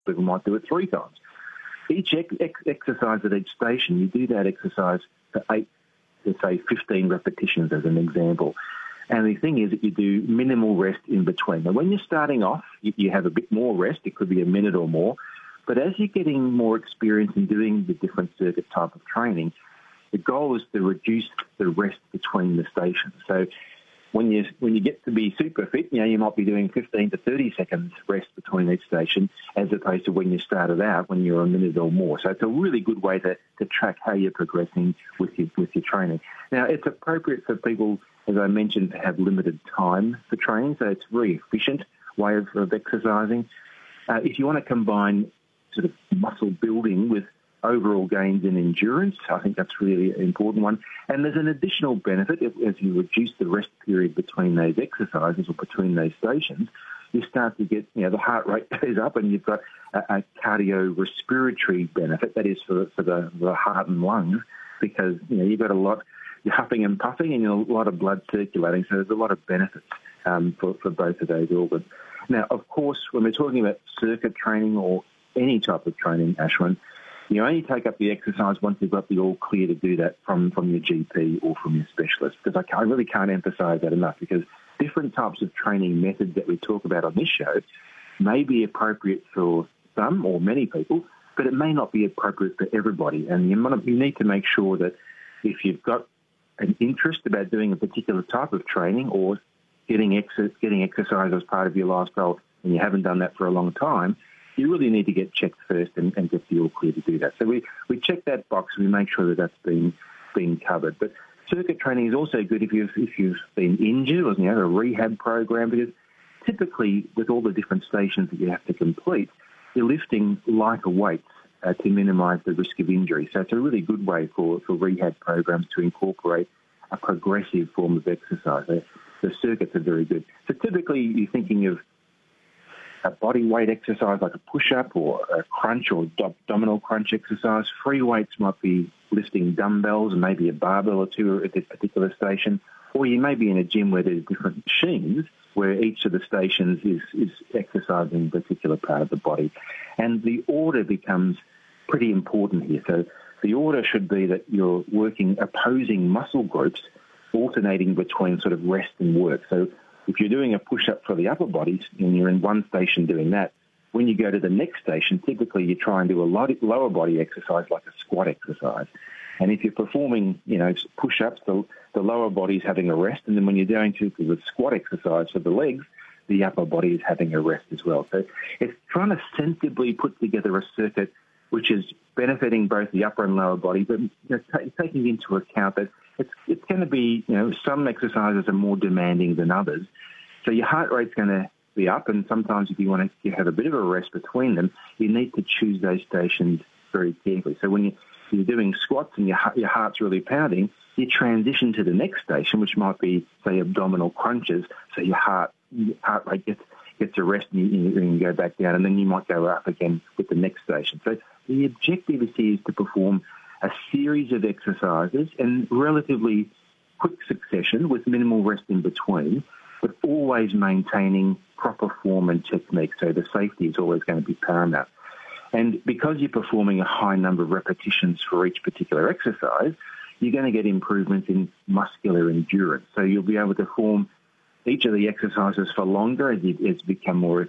people might do it 3 times. Each exercise at each station, you do that exercise for 8 to, say, 15 repetitions as an example. And the thing is that you do minimal rest in between. Now, when you're starting off, you have a bit more rest. It could be a minute or more. But as you're getting more experience in doing the different circuit type of training, the goal is to reduce the rest between the stations. So when you get to be super fit, you might be doing 15 to 30 seconds rest between each station, as opposed to when you started out, when you're a minute or more. So it's a really good way to track how you're progressing with your training. Now, it's appropriate for people, as I mentioned, to have limited time for training, so it's a very efficient way of exercising. If you want to combine sort of muscle building with overall gains in endurance, I think that's really an important one. And there's an additional benefit as you reduce the rest period between those exercises or between those stations. You start to get, the heart rate goes up, and you've got a cardiorespiratory benefit, that is for the heart and lungs, because you've got a lot, you're huffing and puffing, and a lot of blood circulating, so there's a lot of benefits for both of those organs. Now, of course, when we're talking about circuit training or any type of training, Ashwin, you only take up the exercise once you've got the all clear to do that from your GP or from your specialist. Because I really can't emphasise that enough, because different types of training methods that we talk about on this show may be appropriate for some or many people, but it may not be appropriate for everybody. And you need to make sure that if you've got an interest about doing a particular type of training or getting exercise as part of your lifestyle and you haven't done that for a long time, you really need to get checked first and get the all clear to do that. So we check that box and we make sure that that's being covered. But circuit training is also good if you've been injured or a rehab program, because typically with all the different stations that you have to complete, you're lifting lighter weights to minimise the risk of injury. So it's a really good way for rehab programs to incorporate a progressive form of exercise. The circuits are very good. So typically you're thinking of a body weight exercise like a push-up or a crunch or abdominal crunch exercise. Free weights might be lifting dumbbells and maybe a barbell or two at this particular station. Or you may be in a gym where there's different machines where each of the stations is exercising a particular part of the body. And the order becomes pretty important here. So the order should be that you're working opposing muscle groups, alternating between sort of rest and work. So if you're doing a push-up for the upper bodies and you're in one station doing that, when you go to the next station, typically you try and do a lower body exercise like a squat exercise. And if you're performing, push-ups, the lower body's having a rest, and then when you're going to the squat exercise for the legs, the upper body is having a rest as well. So it's trying to sensibly put together a circuit which is benefiting both the upper and lower body, but taking into account that it's going to be, some exercises are more demanding than others. So your heart rate's going to be up, and sometimes if you want to have a bit of a rest between them, you need to choose those stations very carefully. So when you're doing squats and your heart's really pounding, you transition to the next station, which might be, say, abdominal crunches, so your heart rate gets a rest and you go back down, and then you might go up again with the next station. So the objective is to perform a series of exercises in relatively quick succession with minimal rest in between, but always maintaining proper form and technique. So the safety is always going to be paramount. And because you're performing a high number of repetitions for each particular exercise, you're going to get improvements in muscular endurance. So you'll be able to perform each of the exercises for longer as it's become more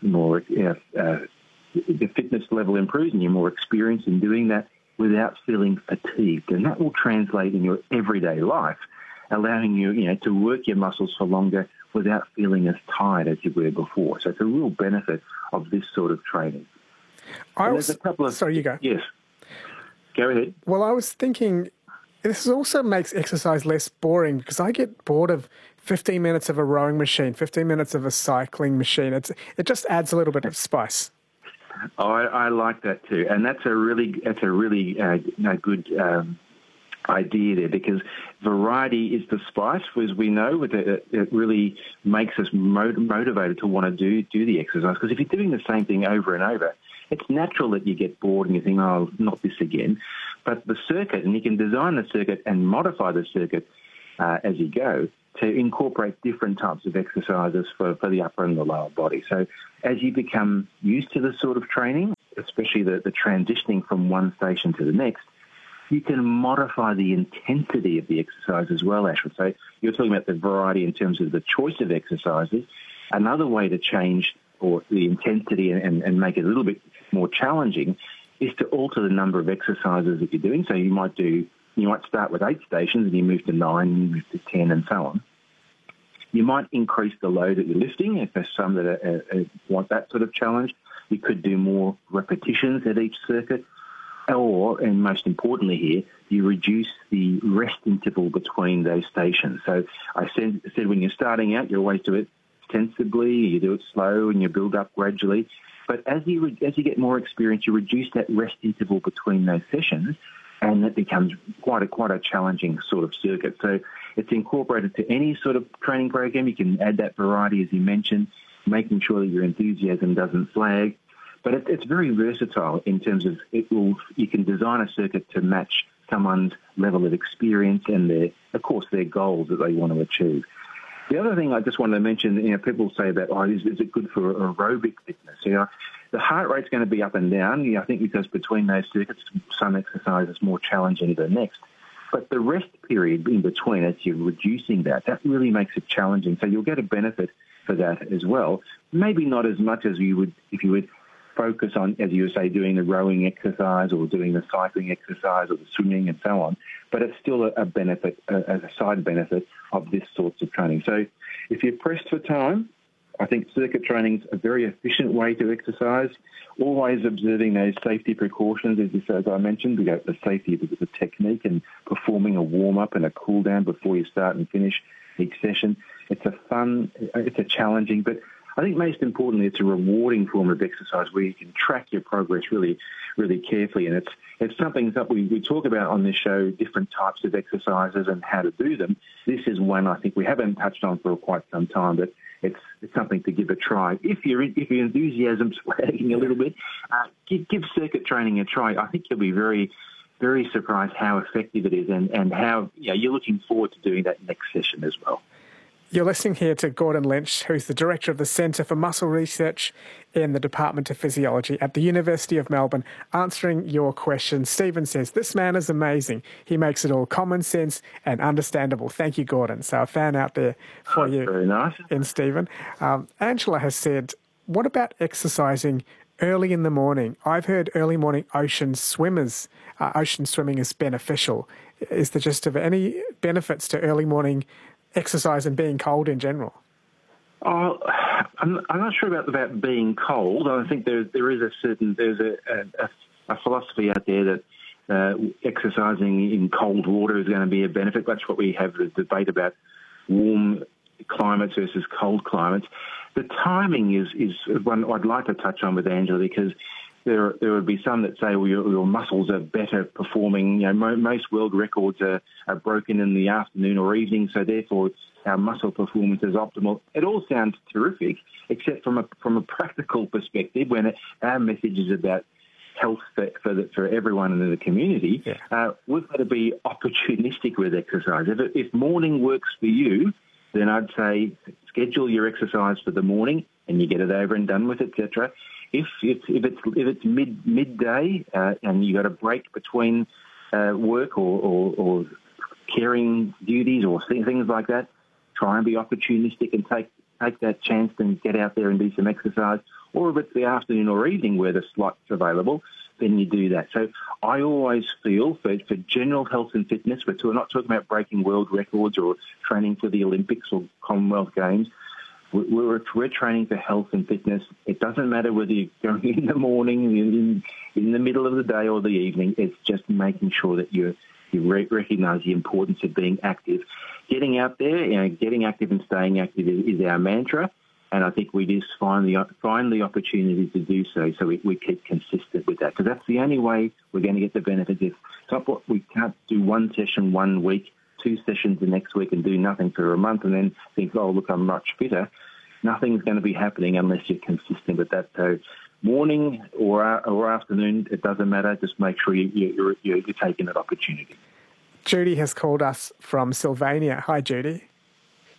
the fitness level improves and you're more experienced in doing that without feeling fatigued. And that will translate in your everyday life, allowing you, to work your muscles for longer without feeling as tired as you were before. So it's a real benefit of this sort of training. Sorry, you go. Yes. Go ahead. Well, I was thinking this also makes exercise less boring, because I get bored of 15 minutes of a rowing machine, 15 minutes of a cycling machine. It just adds a little bit of spice. Oh, I like that too, and that's a really good idea there, because variety is the spice, as we know. It really makes us motivated to want to do the exercise. Because if you're doing the same thing over and over, it's natural that you get bored and you think, oh, not this again. But the circuit, and you can design the circuit and modify the circuit as you go, to incorporate different types of exercises for the upper and the lower body. So as you become used to this sort of training, especially the transitioning from one station to the next, you can modify the intensity of the exercise as well, Ashford. So you're talking about the variety in terms of the choice of exercises. Another way to change or the intensity and make it a little bit more challenging is to alter the number of exercises that you're doing. So you might start with 8 stations and you move to 9, you move to 10 and so on. You might increase the load that you're lifting if there's some that want that sort of challenge. You could do more repetitions at each circuit. Or, and most importantly here, you reduce the rest interval between those stations. So I said when you're starting out, you always do it sensibly, you do it slow and you build up gradually. But as you get more experience, you reduce that rest interval between those sessions, and it becomes quite a challenging sort of circuit. So it's incorporated to any sort of training program. You can add that variety, as you mentioned, making sure that your enthusiasm doesn't flag. But it's very versatile in terms of you can design a circuit to match someone's level of experience and their goals that they want to achieve. The other thing I just wanted to mention, people say that, is it good for aerobic fitness? The heart rate's going to be up and down, I think, because between those circuits, some exercise is more challenging than the next. But the rest period in between, as you're reducing that really makes it challenging. So you'll get a benefit for that as well. Maybe not as much as you would if you would focus on, as you say, doing the rowing exercise or doing the cycling exercise or the swimming and so on. But it's still a benefit, a side benefit of this sorts of training. So if you're pressed for time, I think circuit training is a very efficient way to exercise, always observing those safety precautions, as I mentioned. We got the safety of the technique and performing a warm-up and a cool-down before you start and finish each session. It's a challenging, but I think most importantly, it's a rewarding form of exercise where you can track your progress really, really carefully. And it's something that we talk about on this show, different types of exercises and how to do them. This is one I think we haven't touched on for quite some time, but it's something to give a try. If your enthusiasm's flagging a little bit, give circuit training a try. I think you'll be very, very surprised how effective it is and how you're looking forward to doing that next session as well. You're listening here to Gordon Lynch, who's the Director of the Centre for Muscle Research in the Department of Physiology at the University of Melbourne, answering your questions. Stephen says, this man is amazing. He makes it all common sense and understandable. Thank you, Gordon. So a fan out there for you. Very nice. In Stephen. Angela has said, what about exercising early in the morning? I've heard early morning ocean swimming is beneficial. Is there just any benefits to early morning exercise and being cold in general? I'm not sure about being cold. I think there's a philosophy out there that exercising in cold water is going to be a benefit. That's what we have the debate about warm climates versus cold climates. The timing is one I'd like to touch on with Angela, because there would be some that say, well, your muscles are better performing. Most world records are broken in the afternoon or evening, so therefore our muscle performance is optimal. It all sounds terrific, except from a practical perspective, when our message is about health for everyone in the community. We've got to be opportunistic with exercise. If morning works for you, then I'd say schedule your exercise for the morning and you get it over and done with, etc. If it's midday and you got a break between work or caring duties or things like that, try and be opportunistic and take that chance and get out there and do some exercise. Or if it's the afternoon or evening where the slot's available, then you do that. So I always feel for general health and fitness, we're not talking about breaking world records or training for the Olympics or Commonwealth Games. We're training for health and fitness. It doesn't matter whether you're going in the morning, in the middle of the day or the evening. It's just making sure that you recognise the importance of being active. Getting out there, getting active and staying active is our mantra. And I think we just find the opportunity to do so. So we keep consistent with that, because that's the only way we're going to get the benefits. We can't do one session 1 week, 2 sessions the next week and do nothing for a month and then think, oh, look, I'm much fitter. Nothing's going to be happening unless you're consistent with that. So morning or afternoon, it doesn't matter. Just make sure you're taking that opportunity. Judy has called us from Sylvania. Hi, Judy.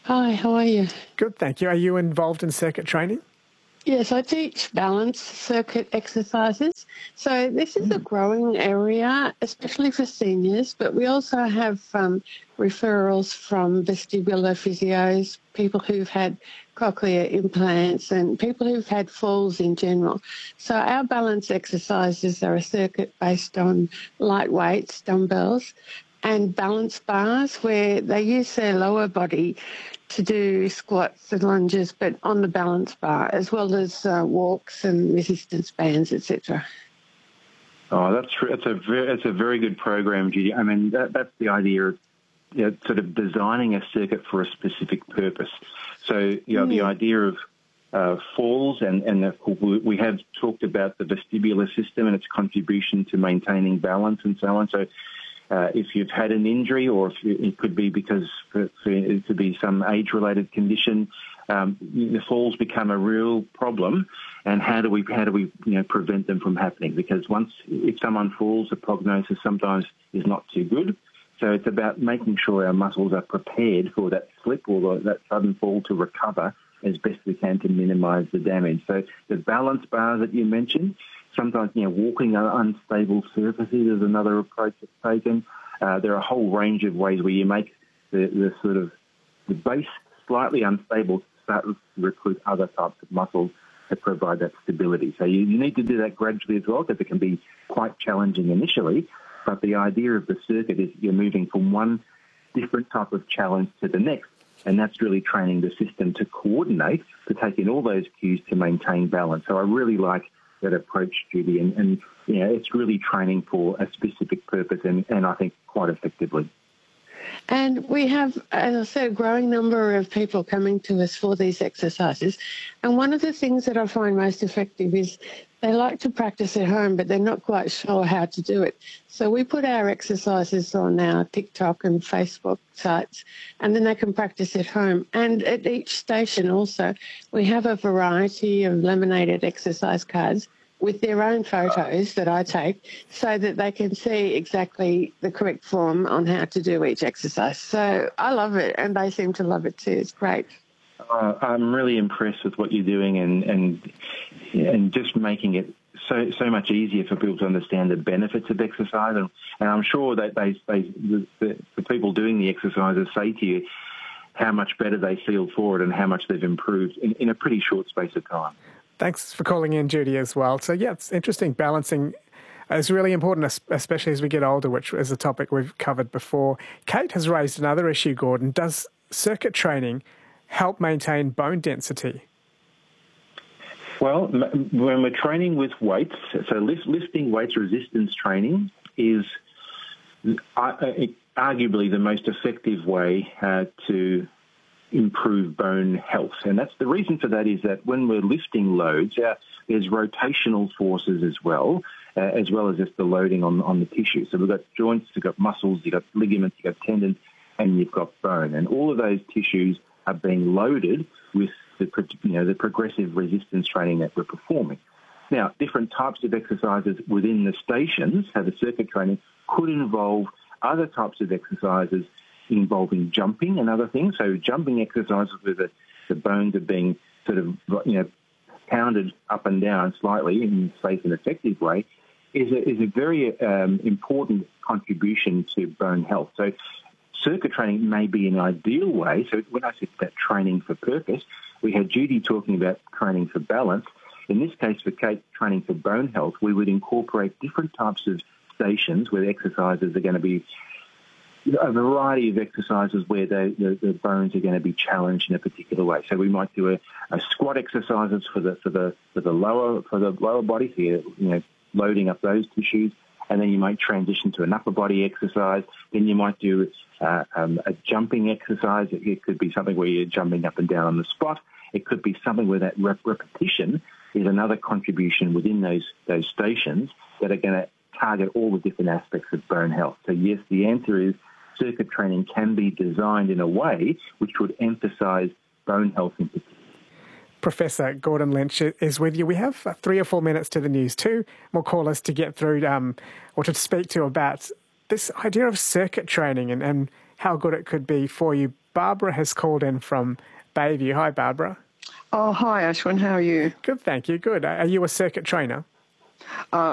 Hi, how are you? Good, thank you. Are you involved in circuit training? Yes, I teach balance circuit exercises. So this is a growing area, especially for seniors, but we also have referrals from vestibular physios, people who've had cochlear implants and people who've had falls in general. So our balance exercises are a circuit based on light weights, dumbbells, and balance bars where they use their lower body to do squats and lunges, but on the balance bar, as well as walks and resistance bands, etc. Oh, that's true. It's a very good program, Judy. I mean, that's the idea of sort of designing a circuit for a specific purpose. So, the idea of falls, and we have talked about the vestibular system and its contribution to maintaining balance and so on. So, if you've had an injury, or it could be because it could be some age-related condition, the falls become a real problem. And how do we prevent them from happening? Because if someone falls, the prognosis sometimes is not too good. So it's about making sure our muscles are prepared for that slip or that sudden fall to recover as best we can to minimise the damage. So the balance bar that you mentioned, sometimes walking on unstable surfaces is another approach that's taken. There are a whole range of ways where you make the sort of the base slightly unstable to start to recruit other types of muscles to provide that stability. So you need to do that gradually as well, because it can be quite challenging initially. But the idea of the circuit is you're moving from one different type of challenge to the next, and that's really training the system to coordinate, to take in all those cues to maintain balance. So I really like that approach, Judy, and it's really training for a specific purpose, and I think quite effectively. And we have, as I said, a growing number of people coming to us for these exercises. And one of the things that I find most effective is they like to practice at home, but they're not quite sure how to do it. So we put our exercises on our TikTok and Facebook sites, and then they can practice at home. And at each station also, we have a variety of laminated exercise cards with their own photos that I take, so that they can see exactly the correct form on how to do each exercise. So I love it, and they seem to love it too. It's great. I'm really impressed with what you're doing, and just making it so much easier for people to understand the benefits of exercise. And I'm sure that the people doing the exercises say to you how much better they feel for it and how much they've improved in a pretty short space of time. Thanks for calling in, Judy, as well. So, it's interesting. Balancing is really important, especially as we get older, which is a topic we've covered before. Kate has raised another issue, Gordon. Does circuit training help maintain bone density? Well, when we're training with weights, so lifting weights, resistance training is arguably the most effective way to improve bone health. And that's the reason for that is that when we're lifting loads, there's rotational forces as well as just the loading on the tissue. So we've got joints, we've got muscles, you've got ligaments, you've got tendons, and you've got bone. And all of those tissues are being loaded with the progressive resistance training that we're performing. Now, different types of exercises within the stations, so the circuit training, could involve other types of exercises involving jumping and other things. So jumping exercises where the bones are being sort of, pounded up and down slightly in a safe and effective way is a very important contribution to bone health. So circuit training may be an ideal way. So when I said that training for purpose, we had Judy talking about training for balance. In this case, for Kate, training for bone health, we would incorporate different types of stations where exercises are going to be a variety of exercises where the bones are going to be challenged in a particular way. So we might do a squat exercises for the lower body, so you're loading up those tissues, and then you might transition to an upper body exercise. Then you might do a jumping exercise. It could be something where you're jumping up and down on the spot. It could be something where that repetition is another contribution within those stations that are going to target all the different aspects of bone health. So yes, the answer is circuit training can be designed in a way which would emphasise bone health in particular. Professor Gordon Lynch is with you. We have 3 or 4 minutes to the news. 2 more callers to get through or to speak to about this idea of circuit training and how good it could be for you Barbara has called in from Bayview. Hi, Barbara. Oh, hi, Ashwin. How are you? Good, thank you. Good. Are you a circuit trainer?